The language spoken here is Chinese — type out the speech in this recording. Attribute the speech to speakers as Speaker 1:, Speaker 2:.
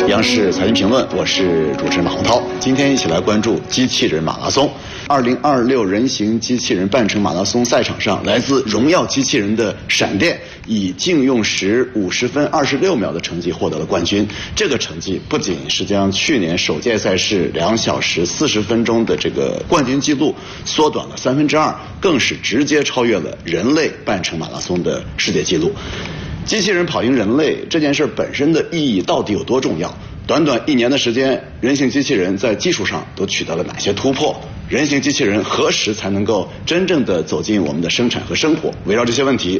Speaker 1: 央视财经评论，我是主持人马洪涛。今天一起来关注机器人马拉松。2026人形机器人半程马拉松赛场上，来自荣耀机器人的闪电以净用时50分26秒的成绩获得了冠军。这个成绩不仅是将去年首届赛事2小时40分钟的这个冠军记录缩短了2/3，更是直接超越了人类半程马拉松的世界纪录。机器人跑赢人类这件事本身的意义到底有多重要？短短1年的时间，人形机器人在技术上都取得了哪些突破？人形机器人何时才能够真正的走进我们的生产和生活？围绕这些问题，